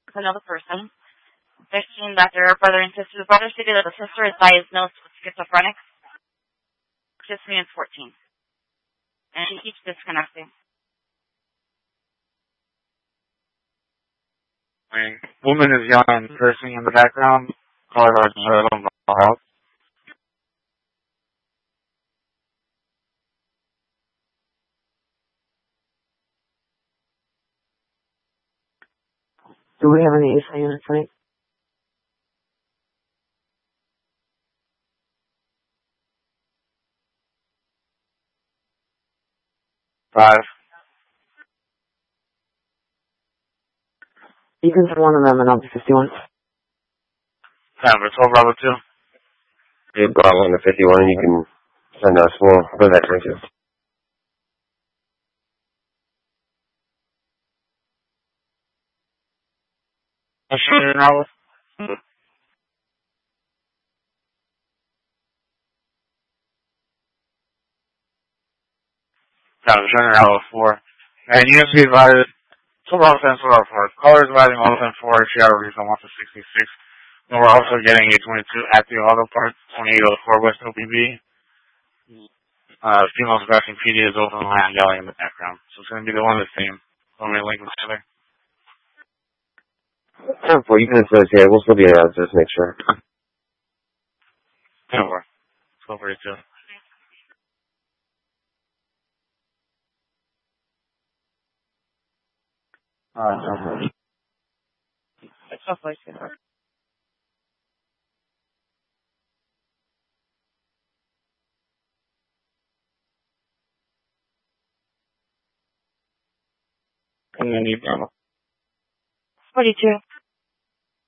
another person. They're seeing that they're brother and sister. The brother stated that the sister is diagnosed with schizophrenic. Just means 14. And she keeps disconnecting. Woman is yelling and cursing in the background. Caller has mental health. Do we have any ASA units tonight? Five. You can send one of them and I'll be 51. Number 12, Bravo 2. You've got one to 51 and you can send us more for that range. Center Alpha 4. And USP advised 12 Alpha 10, 12 Alpha 4. Caller is advising Alpha 10 4, she had a refund off to 66. And we're also getting a 22 at the auto parts, 2804 West OPB. Female Sebastian PD is open line yelling in the background. So it's going to be the one the same. When we link with each other. 10-4, you can associate. We'll still be around, just make sure. 10-4. 1242. Alright, It's not like it. And then you 42.